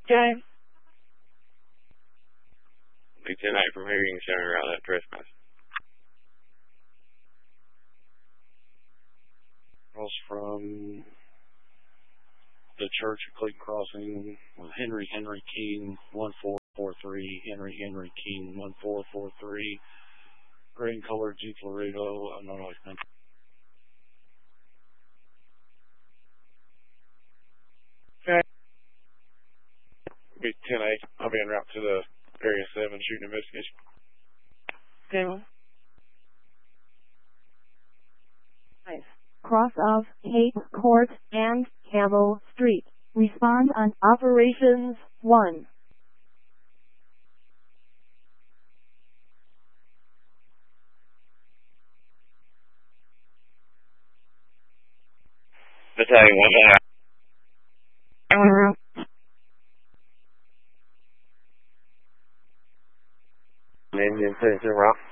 Okay. Lieutenant from here, you can show me around that trespass. Calls from the Church of Clayton Crossing with Henry King 1443, Henry King 1443, gray and colored Jeep Laredo, Illinois Country. Okay. Be 10-8. I'll be en route to the Area 7 shooting investigation. Okay. Nice. Cross of Cape Court and Campbell Street. Respond on Operations 1. Battalion 1 out. Indian Citizen Rock.